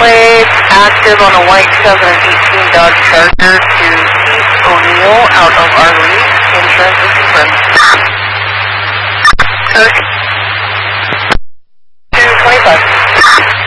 plates active on a white 2018 Dodge Charger to Keith O'Neill out of our lease. Insurance is confirmed.